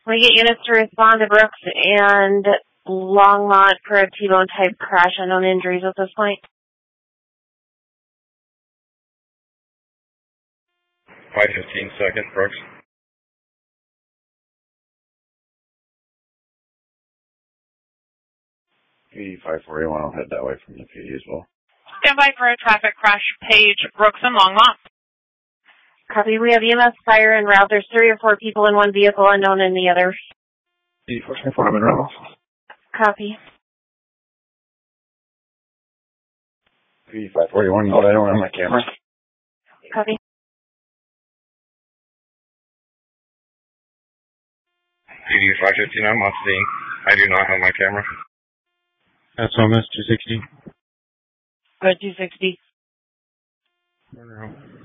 We get units to respond to Brooks and Longmont for a T-bone type crash. Unknown injuries at this point. 5:15 second, Brooks. PD-541, I'll head that way from the PD as well. Stand by for a traffic crash. Page, Brooks, and Longmont. Copy. We have EMS fire en route. There's 3 or 4 people in one vehicle, unknown in the other. PD-424, I'm in route. Copy. PD-541, I don't have my camera. Copy. PD-559, I'm on scene. I do not have my camera. SOMS 260. Good, 260. Turn around.